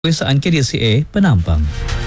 Pemeriksaan KDCA penampang.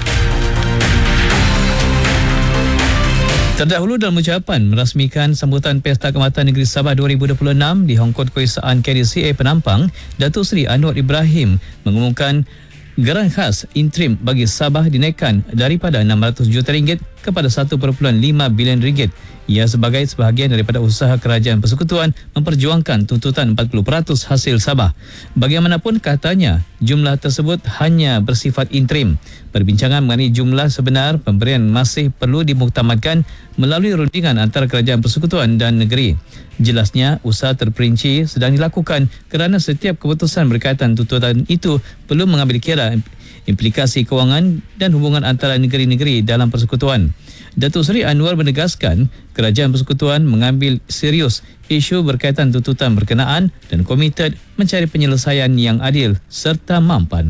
Terdahulu dalam ucapan merasmikan sambutan Pesta Keamatan Negeri Sabah 2026 di Hongkong Keesaan KDCA Penampang, Datuk Seri Anwar Ibrahim mengumumkan geran khas interim bagi Sabah dinaikkan daripada RM600 juta kepada RM1.5 bilion. Ia sebagai sebahagian daripada usaha kerajaan persekutuan memperjuangkan tuntutan 40% hasil Sabah. Bagaimanapun katanya, jumlah tersebut hanya bersifat interim. Perbincangan mengenai jumlah sebenar pemberian masih perlu dimuktamadkan melalui rundingan antara kerajaan persekutuan dan negeri. Jelasnya, usaha terperinci sedang dilakukan kerana setiap keputusan berkaitan tuntutan itu perlu mengambil kira implikasi kewangan dan hubungan antara negeri-negeri dalam persekutuan. Datuk Seri Anwar menegaskan kerajaan persekutuan mengambil serius isu berkaitan tuntutan berkenaan dan komited mencari penyelesaian yang adil serta mampan.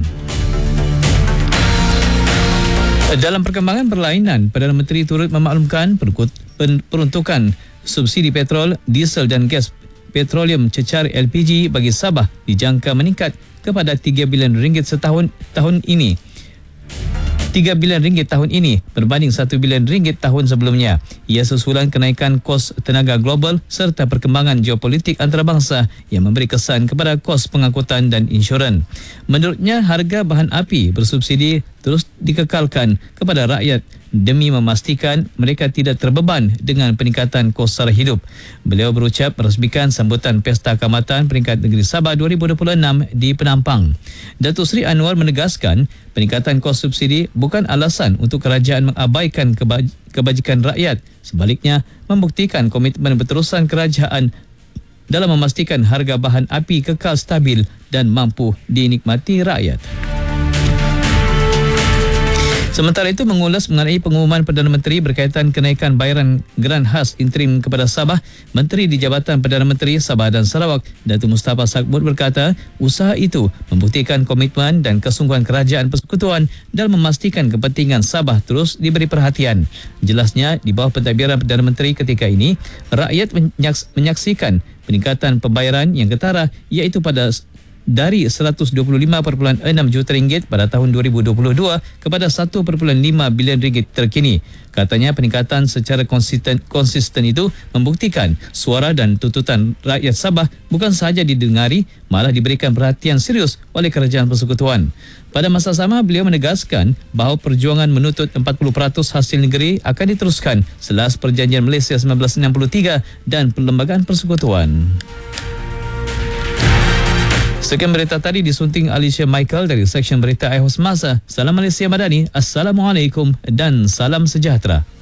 Dalam perkembangan berlainan, Perdana Menteri turut memaklumkan peruntukan subsidi petrol, diesel dan gas petroleum cecar LPG bagi Sabah dijangka meningkat kepada RM3 bilion tahun ini. RM3 bilion tahun ini berbanding RM1 bilion tahun sebelumnya. Ia susulan kenaikan kos tenaga global serta perkembangan geopolitik antarabangsa yang memberi kesan kepada kos pengangkutan dan insurans. Menurutnya, harga bahan api bersubsidi terus dikekalkan kepada rakyat demi memastikan mereka tidak terbeban dengan peningkatan kos sara hidup. Beliau berucap merasmikan sambutan Pesta Keamatan Peringkat Negeri Sabah 2026 di Penampang. Datuk Seri Anwar menegaskan peningkatan kos subsidi bukan alasan untuk kerajaan mengabaikan kebajikan rakyat. Sebaliknya, membuktikan komitmen berterusan kerajaan dalam memastikan harga bahan api kekal stabil dan mampu dinikmati rakyat. Sementara itu, mengulas mengenai pengumuman Perdana Menteri berkaitan kenaikan bayaran geran khas interim kepada Sabah, Menteri di Jabatan Perdana Menteri Sabah dan Sarawak, Datuk Mustafa Sakmud berkata, usaha itu membuktikan komitmen dan kesungguhan kerajaan persekutuan dalam memastikan kepentingan Sabah terus diberi perhatian. Jelasnya, di bawah pentadbiran Perdana Menteri ketika ini, rakyat menyaksikan peningkatan pembayaran yang ketara iaitu dari RM125.6 juta pada tahun 2022 kepada RM1.5 bilion terkini. Katanya peningkatan secara konsisten itu membuktikan suara dan tuntutan rakyat Sabah bukan sahaja didengari, malah diberikan perhatian serius oleh kerajaan persekutuan. Pada masa sama, beliau menegaskan bahawa perjuangan menuntut 40% hasil negeri akan diteruskan selepas Perjanjian Malaysia 1963 dan Perlembagaan Persekutuan. Sekian berita tadi disunting Alicia Michael dari Seksyen Berita iHouse Masa. Salam Malaysia Madani, Assalamualaikum dan salam sejahtera.